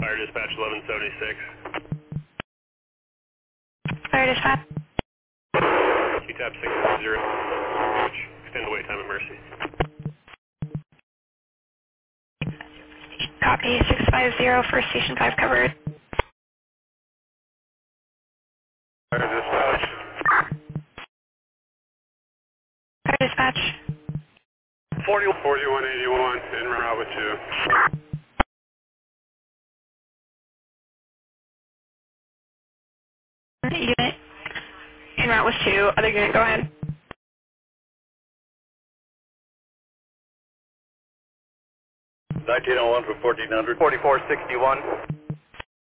Fire dispatch 1176. Fire dispatch. QTAP 640. Extend the wait time at Mercy. Copy 650 for Station 5 covered. Fire dispatch. Fire dispatch. 4181 en route with 2. Unit en route with 2. Other unit, go ahead. 1901 for 1400. 4461.